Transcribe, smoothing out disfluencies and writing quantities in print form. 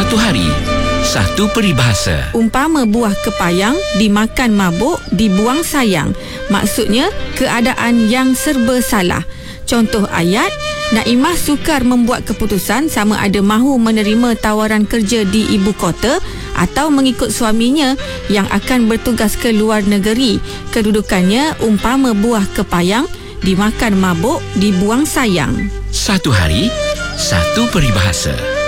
Satu hari, satu peribahasa. Umpama buah kepayang dimakan mabuk, dibuang sayang. Maksudnya keadaan yang serba salah. Contoh ayat, Naimah sukar membuat keputusan sama ada mahu menerima tawaran kerja di ibu kota atau mengikut suaminya yang akan bertugas ke luar negeri. Kedudukannya umpama buah kepayang dimakan mabuk, dibuang sayang. Satu hari, satu peribahasa.